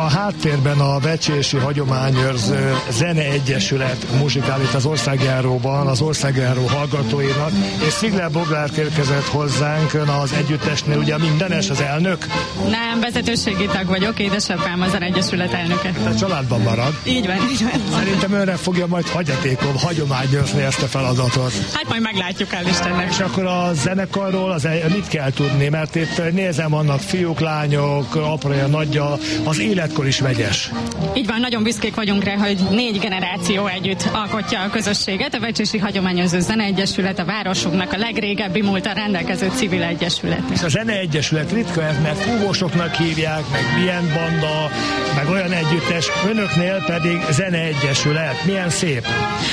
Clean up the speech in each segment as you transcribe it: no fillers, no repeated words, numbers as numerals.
háttérben a Vecsési Hagyományőrző Zeneegyesület muzsikál itt az országjáróban, az országjáró hallgatóinak, és Szigler Boglár érkezett hozzánk, ön az együttesnél ugye mindenes, az elnök? Nem, vezetőségi tag vagyok, édesapám a Zeneegyesület elnöke. A családban marad? Így van, így van. Szerintem önre fogja majd hagyatékon hagyományőrzni ezt a feladatot. Hát majd meglátjuk, hál' Istennek. És akkor a zenekarról mit kell tudni? Mert itt nézem, vannak fiúk, lányok, apraja, nagyja, az életkor is vegyes. Így van, nagyon büszkék vagyunk rá, hogy 4 generáció együtt alkotja a közösséget. A Vecsési Hagyományőrző Zeneegyesület a városunknak a legrégebbi múlttal rendelkező civil egyesület. És a Zeneegyesület ritka, mert fúvósoknak hívják, meg milyen banda, meg olyan együttes, önöknél pedig Zeneegyesület. Milyen szép!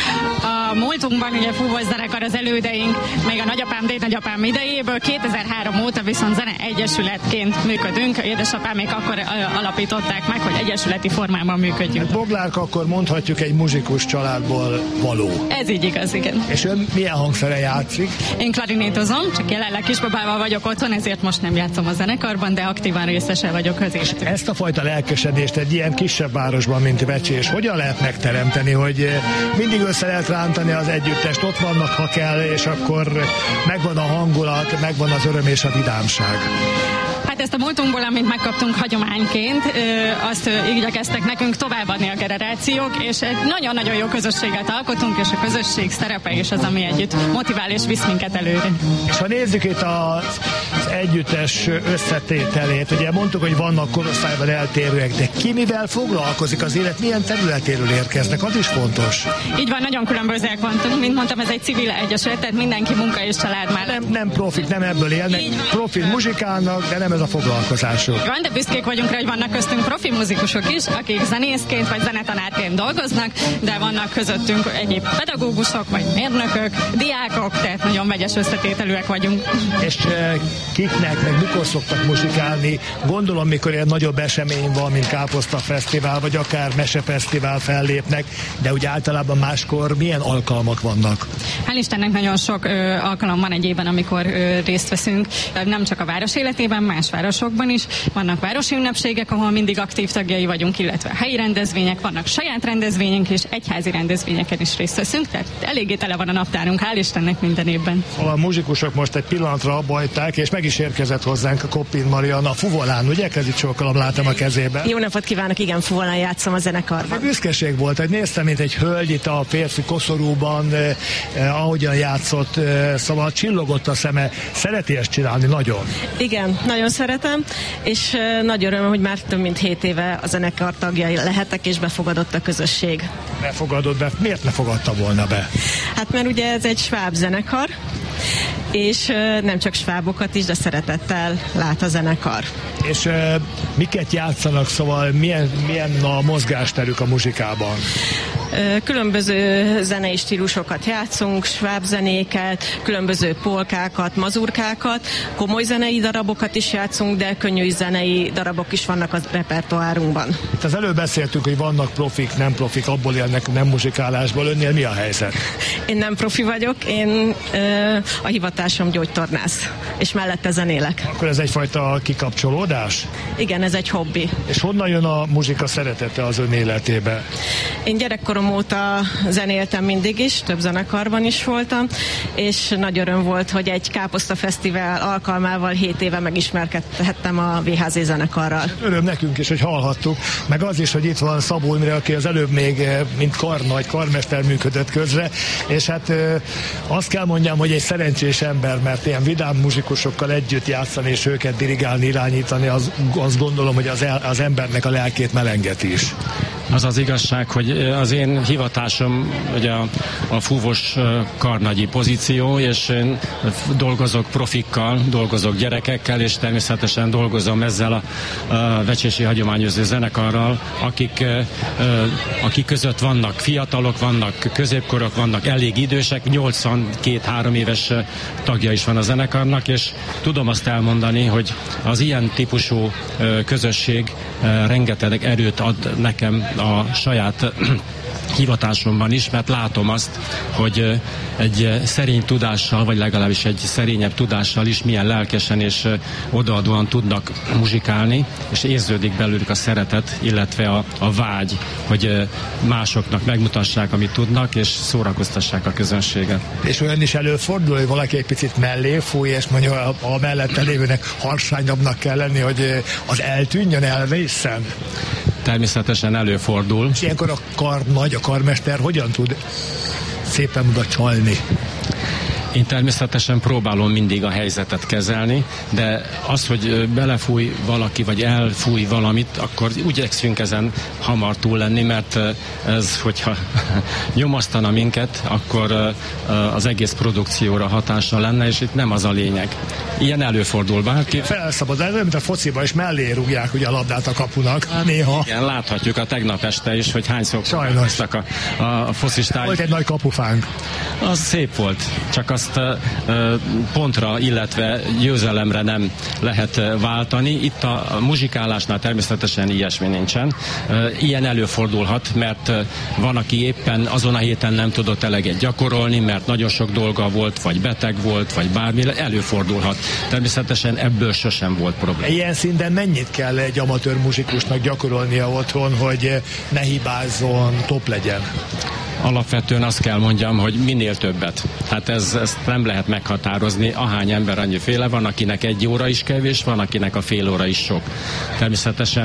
A múltunkban ugye fúvós zenekar az elődeink, még a nagyapám, dédnagyapám idejéből, 2003 óta viszont zeneegyesületként működünk. Édesapámék akkor alapították meg, hogy egyesületi formában működjünk. Boglárka akkor mondhatjuk egy muzsikus családból való. Ez így igaz, igen. És ön milyen hangszere játszik? Én klarinétozom, csak jelenleg kisbabával vagyok otthon, ezért most nem játszom a zenekarban, de aktívan részese vagyok közéstől. Ezt a fajta lelkesedést egy ilyen kisebb városban, mint Vecsés, hogyan lehet megteremteni, hogy mindig össze lehet rántani az együttest, ott vannak, ha kell, és akkor megvan a hangulat, megvan az öröm és a vidámság? Hát ezt a múltunkból, amit megkaptunk hagyományként, azt igyekeztek nekünk továbbadni a generációk, és egy nagyon-nagyon jó közösséget alkotunk, és a közösség szerepe is az, ami együtt motivál és visz minket előre. És ha nézzük itt az együttes összetételét, ugye mondtuk, hogy vannak korosztályban eltérőek, de ki mivel foglalkozik az élet, milyen területéről érkeznek, az is fontos. Így van, nagyon különbözőek vantunk, mint mondtam, ez egy civil egyesület, tehát mindenki munka és család mellett. Nem profik, nem ebből élnek, profit muzsikálnak, de nem ez a foglalkozásuk. Van, de büszkék vagyunk rá, hogy vannak köztünk profi muzsikusok is, akik zenészként vagy zenetanárként dolgoznak, de vannak közöttünk egyéb pedagógusok, vagy mérnökök, diákok, tehát nagyon vegyes összetételűek vagyunk. És kiknek, meg mikor szoktak muzsikálni? Gondolom, mikor ilyen nagyobb esemény van, mint Káposzta Fesztivál, vagy akár Mesefesztivál fellépnek, de úgy általában máskor milyen alkalmak vannak? Hál' Istennek nagyon sok alkalom van egy évben, amikor részt veszünk, nem csak a város életében, más városokban is. Vannak városi ünnepségek, ahol mindig aktív tagjai vagyunk, illetve helyi rendezvények, vannak saját rendezvényünk, és egyházi rendezvényeken is részt veszünk, tehát eléggé tele van a naptárunk, hál' Istennek minden évben. A muzsikusok most egy pillanatra abbajták, és meg is érkezett hozzánk a Koppin Marianna, a fuvolán, ugye? Kezicsokalom látom a kezében. Jó napot kívánok, igen, fuvolán játszom a zenekarban. Büszkeség volt, hogy néztem, mint egy hölgy itt a férfi koszorúban, ahogyan játszott, szóval csillogott a szeme. Szereti ezt csinálni nagyon? Igen, nagyon szeretem, és nagy öröm, hogy már több mint 7 éve a zenekar tagjai lehetek, és befogadott a közösség. Befogadott be? Miért ne fogadta volna be? Hát mert ugye ez egy sváb zenekar, és nem csak svábokat is, de szeretettel lát a zenekar. És miket játszanak, szóval milyen a mozgásterük a muzsikában? Különböző zenei stílusokat játszunk, sváb zenéket, különböző polkákat, mazurkákat, komoly zenei darabokat is játszunk, de könnyű zenei darabok is vannak a repertoárunkban. Itt az előbb beszéltünk, hogy vannak profik, nem profik, abból élnek, nem muzsikálásból. Önnél mi a helyzet? Én nem profi vagyok, én a hivatásom gyógytornász, és mellette zenélek. Akkor ez egyfajta kikapcsolódás? Igen, ez egy hobbi. És honnan jön a muzsika szeretete az ön életébe? Én gyerekkorom óta zenéltem mindig is, több zenekarban is voltam, és nagy öröm volt, hogy egy Káposzta Fesztivál alkalmával 7 éve megismerkedhettem a VHZ zenekarral. Öröm nekünk is, hogy hallhattuk, meg az is, hogy itt van Szabó Imre, aki az előbb még mint karmester működött közre, és hát azt kell mondjam, hogy egy szerencsés ember, mert ilyen vidám muzsikusokkal együtt játszani és őket dirigálni, irányítani, azt gondolom, hogy az embernek a lelkét melengeti is. Az az igazság, hogy az én hivatásom ugye a fúvos karnagyi pozíció, és én dolgozok profikkal, dolgozok gyerekekkel, és természetesen dolgozom ezzel a Vecsési Hagyományőrző Zenekarral, akik között vannak fiatalok, vannak középkorok, vannak elég idősek, 82-3 éves tagja is van a zenekarnak, és tudom azt elmondani, hogy az ilyen típusú közösség rengeteg erőt ad nekem a saját hivatásomban is, mert látom azt, hogy egy szerény tudással, vagy legalábbis egy szerényebb tudással is milyen lelkesen és odaadóan tudnak muzsikálni, és érződik belőlük a szeretet, illetve a vágy, hogy másoknak megmutassák, amit tudnak, és szórakoztassák a közönséget. És olyan is előfordul, hogy valaki egy picit mellé fúj, és mondja, a mellette lévőnek harsányabbnak kell lenni, hogy az eltűnjön, elvészen? Természetesen előfordul. És ilyenkor a karnagy, a karmester hogyan tud szépen oda csalni? Én természetesen próbálom mindig a helyzetet kezelni, de az, hogy belefúj valaki, vagy elfúj valamit, akkor igyekszünk ezen hamar túl lenni, mert ez, hogyha nyomasztana minket, akkor az egész produkcióra hatása lenne, és itt nem az a lényeg. Ilyen előfordul bárki. Felszabad, ez mint a fociban is mellé rúgják ugye a labdát a kapunak. Néha. Igen, láthatjuk a tegnap este is, hogy hányszor sajnos a focistány. Volt egy nagy kapufánk. Az szép volt, csak azt pontra, illetve győzelemre nem lehet váltani. Itt a muzsikálásnál természetesen ilyesmi nincsen. Ilyen előfordulhat, mert van, aki éppen azon a héten nem tudott eleget gyakorolni, mert nagyon sok dolga volt, vagy beteg volt, vagy bármi, előfordulhat. Természetesen ebből sosem volt probléma. Ilyen szinten mennyit kell egy amatőr muzsikusnak gyakorolnia otthon, hogy ne hibázzon, top legyen? Alapvetően azt kell mondjam, hogy minél többet. Hát ezt nem lehet meghatározni, ahány ember annyiféle van, akinek 1 óra is kevés, van, akinek a fél óra is sok. Természetesen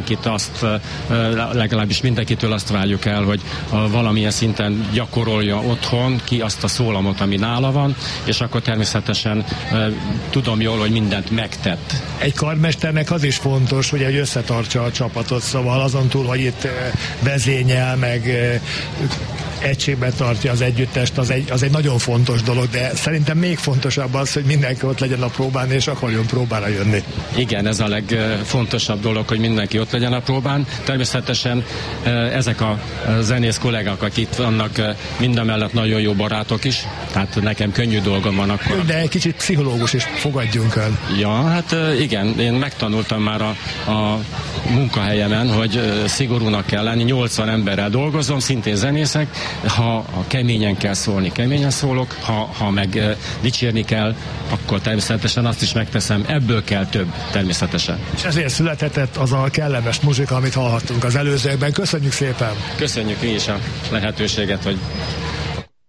legalábbis mindenkitől azt várjuk el, hogy valamilyen szinten gyakorolja otthon ki azt a szólamot, ami nála van, és akkor természetesen tudom jól, hogy mindent megtett. Egy karmesternek az is fontos, hogy összetartsa a csapatot, szóval azon túl, hogy itt vezényel, meg egységben tartja az együttest, az egy nagyon fontos dolog, de szerintem még fontosabb az, hogy mindenki ott legyen a próbán, és akarjon próbára jönni. Igen, ez a legfontosabb dolog, hogy mindenki ott legyen a próbán. Természetesen ezek a zenész kollégák, akik itt vannak, mindemellett nagyon jó barátok is, tehát nekem könnyű dolgom van akkor. De egy kicsit pszichológus is, fogadjunk el. Ja, hát igen, én megtanultam már a munkahelyemen, hogy szigorúnak kell lenni, 80 emberrel dolgozom, szintén zenészek, ha keményen kell szólni, keményen szólok, ha meg dicsérni kell, akkor természetesen azt is megteszem, ebből kell több, természetesen. És ezért születhetett az a kellemes muzsika, amit hallhattunk az előzőekben. Köszönjük szépen! Köszönjük mi is a lehetőséget, hogy